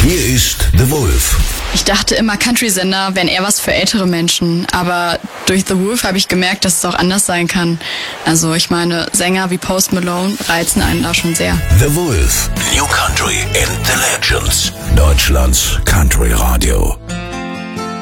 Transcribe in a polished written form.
Hier ist The Wolf. Ich dachte immer, Country-Sender wären eher was für ältere Menschen, aber durch The Wolf habe ich gemerkt, dass es auch anders sein kann. Also ich meine, Sänger wie Post Malone reizen einen da schon sehr. The Wolf, New Country and the Legends, Deutschlands Country Radio.